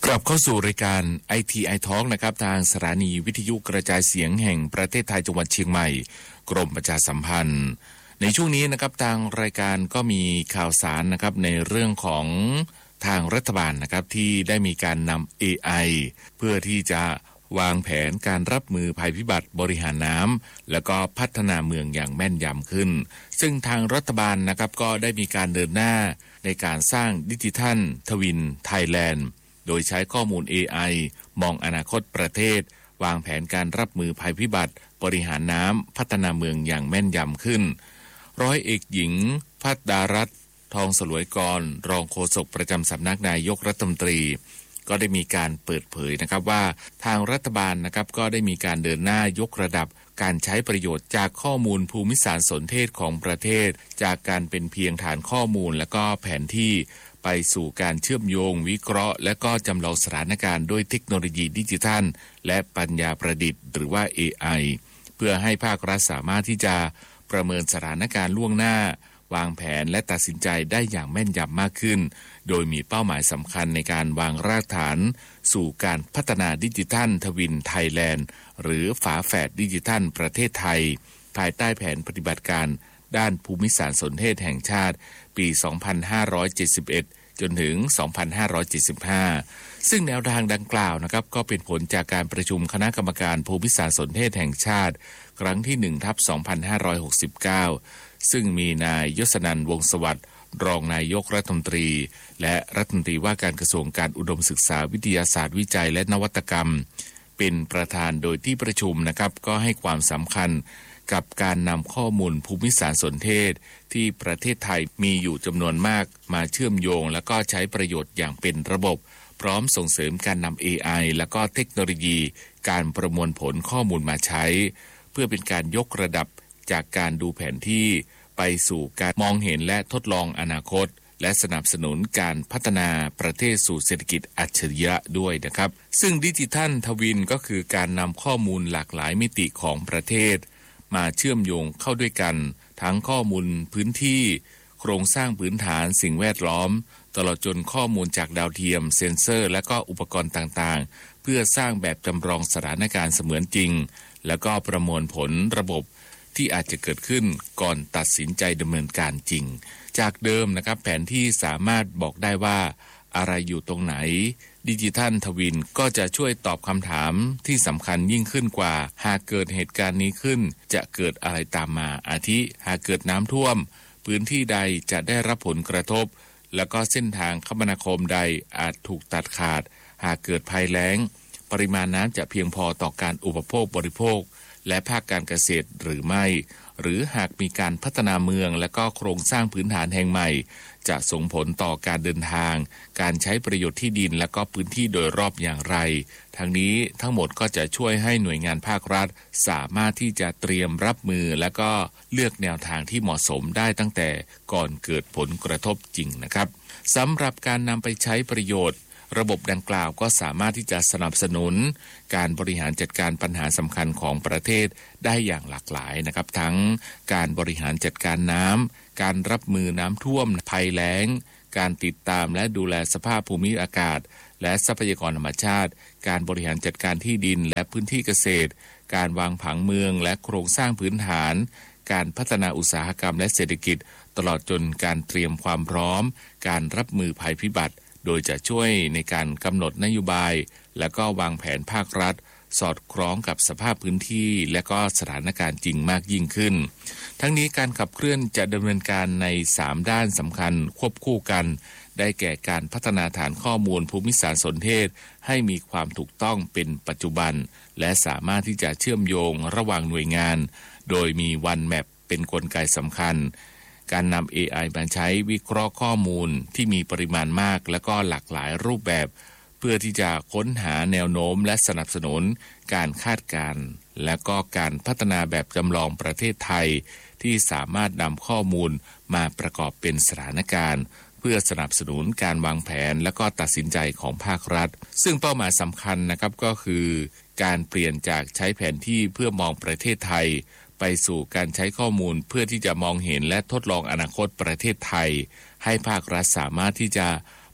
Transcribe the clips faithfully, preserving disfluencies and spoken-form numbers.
กลับเข้าสู่รายการ ไอ ที ไอ Talk นะครับทางสถานีวิทยุกระจายเสียงแห่งประเทศไทยจังหวัดเชียงใหม่กรมประชาสัมพันธ์ในช่วงนี้นะครับทางรายการก็มีข่าวสารนะครับในเรื่องของทางรัฐบาลนะครับที่ได้มีการนำ เอ ไอ เพื่อที่จะวางแผนการรับมือภัยพิบัติบริหารน้ำแล้วก็พัฒนาเมืองอย่างแม่นยำขึ้นซึ่งทางรัฐบาลนะครับก็ได้มีการเดินหน้าในการสร้างดิจิทัลทวินไทยแลนด์โดยใช้ข้อมูล เอ ไอ มองอนาคตประเทศวางแผนการรับมือภัยพิบัติบริหารน้ำพัฒนาเมืองอย่างแม่นยำขึ้นร้อยเอกหญิงภัทรดารัตน์ทองสลวยกรรองโฆษกประจำสำนักนายกรัฐมนตรีก็ได้มีการเปิดเผยนะครับว่าทางรัฐบาลนะครับก็ได้มีการเดินหน้ายกระดับการใช้ประโยชน์จากข้อมูลภูมิสารสนเทศของประเทศจากการเป็นเพียงฐานข้อมูลและก็แผนที่ไปสู่การเชื่อมโยงวิเคราะห์และก็จำลองสถานการณ์ด้วยเทคโนโลยีดิจิทัลและปัญญาประดิษฐ์หรือว่า เอ ไอ เพื่อให้ภาครัฐสามารถที่จะประเมินสถานการณ์ล่วงหน้าวางแผนและตัดสินใจได้อย่างแม่นยำมากขึ้นโดยมีเป้าหมายสำคัญในการวางรากฐานสู่การพัฒนาดิจิทัลทวินไทยแลนด์หรือฝาแฝดดิจิทัลประเทศไทยภายใต้แผนปฏิบัติการด้านภูมิสารสนเทศแห่งชาติปี สองพันห้าร้อยเจ็ดสิบเอ็ด จนถึง สองพันห้าร้อยเจ็ดสิบห้า ซึ่งแนวทางดังกล่าวนะครับก็เป็นผลจากการประชุมคณะกรรมการภูมิสารสนเทศแห่งชาติครั้งที่ หนึ่งทับสองพันห้าร้อยหกสิบเก้า ซึ่งมีนายยศนันท์วงศ์สวัสดิ์รองนายกรัฐมนตรีและรัฐมนตรีว่าการกระทรวงการอุดมศึกษาวิทยาศาสตร์วิจัยและนวัตกรรมเป็นประธานโดยที่ประชุมนะครับก็ให้ความสำคัญกับการนำข้อมูลภูมิสารสนเทศที่ประเทศไทยมีอยู่จำนวนมากมาเชื่อมโยงและก็ใช้ประโยชน์อย่างเป็นระบบพร้อมส่งเสริมการนำ เอ ไอ และก็เทคโนโลยีการประมวลผลข้อมูลมาใช้เพื่อเป็นการยกระดับจากการดูแผนที่ไปสู่การมองเห็นและทดลองอนาคตและสนับสนุนการพัฒนาประเทศสู่เศรษฐกิจอัจฉริยะด้วยนะครับซึ่งดิจิทัลทวินก็คือการนำข้อมูลหลากหลายมิติของประเทศมาเชื่อมโยงเข้าด้วยกันทั้งข้อมูลพื้นที่โครงสร้างพื้นฐานสิ่งแวดล้อมตลอดจนข้อมูลจากดาวเทียมเซ็นเซอร์และก็อุปกรณ์ต่างๆเพื่อสร้างแบบจำลองสถานการณ์เสมือนจริงแล้วก็ประมวลผลระบบที่อาจจะเกิดขึ้นก่อนตัดสินใจดำเนินการจริงจากเดิมนะครับแผนที่สามารถบอกได้ว่าอะไรอยู่ตรงไหนดิจิทัลทวินก็จะช่วยตอบคำถามที่สำคัญยิ่งขึ้นกว่าหากเกิดเหตุการณ์นี้ขึ้นจะเกิดอะไรตามมาอาทิหากเกิดน้ำท่วมพื้นที่ใดจะได้รับผลกระทบแล้วก็เส้นทางคมนาคมใดอาจถูกตัดขาดหากเกิดภัยแล้งปริมาณน้ำจะเพียงพอต่อการอุปโภคบริโภคและภาคการเกษตรหรือไม่หรือหากมีการพัฒนาเมืองและก็โครงสร้างพื้นฐานแห่งใหม่จะส่งผลต่อการเดินทางการใช้ประโยชน์ที่ดินและก็พื้นที่โดยรอบอย่างไรทั้งนี้ทั้งหมดก็จะช่วยให้หน่วยงานภาครัฐสามารถที่จะเตรียมรับมือและก็เลือกแนวทางที่เหมาะสมได้ตั้งแต่ก่อนเกิดผลกระทบจริงนะครับสำหรับการนำไปใช้ประโยชน์ระบบดังกล่าวก็สามารถที่จะสนับสนุนการบริหารจัดการปัญหาสำคัญของประเทศได้อย่างหลากหลายนะครับทั้งการบริหารจัดการน้ำการรับมือน้ำท่วมภัยแล้งการติดตามและดูแลสภาพภูมิอากาศและทรัพยากรธรรมชาติการบริหารจัดการที่ดินและพื้นที่เกษตรการวางผังเมืองและโครงสร้างพื้นฐานการพัฒนาอุตสาหกรรมและเศรษฐกิจตลอดจนการเตรียมความพร้อมการรับมือภัยพิบัติโดยจะช่วยในการกำหนดนโยบายและก็วางแผนภาครัฐสอดคล้องกับสภาพพื้นที่และก็สถานการณ์จริงมากยิ่งขึ้นทั้งนี้การขับเคลื่อนจะดำเนินการในสามด้านสำคัญควบคู่กันได้แก่การพัฒนาฐานข้อมูลภูมิสารสนเทศให้มีความถูกต้องเป็นปัจจุบันและสามารถที่จะเชื่อมโยงระหว่างหน่วยงานโดยมี วันแมป เป็นกลไกสำคัญการนำ เอ ไอ มาใช้วิเคราะห์ข้อมูลที่มีปริมาณมากและก็หลากหลายรูปแบบเพื่อที่จะค้นหาแนวโน้มและสนับสนุนการคาดการณ์และก็การพัฒนาแบบจำลองประเทศไทยที่สามารถนำข้อมูลมาประกอบเป็นสถานการณ์เพื่อสนับสนุนการวางแผนและก็ตัดสินใจของภาครัฐซึ่งเป้าหมายสำคัญนะครับก็คือการเปลี่ยนจากใช้แผนที่เพื่อมองประเทศไทยไปสู่การใช้ข้อมูลเพื่อที่จะมองเห็นและทดลองอนาคตประเทศไทยให้ภาครัฐสามารถที่จะ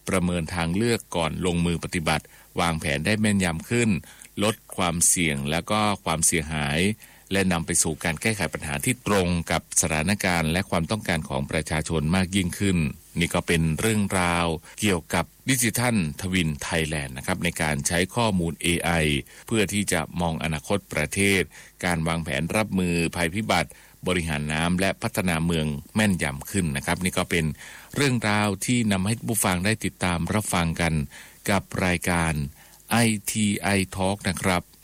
ประเมินทางเลือกก่อนลงมือปฏิบัติวางแผนได้แม่นยำขึ้นลดความเสี่ยงและก็ความเสียหายและนำไปสู่การแก้ไขปัญหาที่ตรงกับสถานการณ์และความต้องการของประชาชนมากยิ่งขึ้นนี่ก็เป็นเรื่องราวเกี่ยวกับดิจิทัลทวินไทยแลนด์นะครับในการใช้ข้อมูล เอ ไอ เพื่อที่จะมองอนาคตประเทศการวางแผนรับมือภัยพิบัติบริหารน้ำและพัฒนาเมืองแม่นยำขึ้นนะครับนี่ก็เป็นเรื่องราวที่นำให้ผู้ฟังได้ติดตามรับฟังกันกับรายการ ไอ ที ไอ Talk นะครับ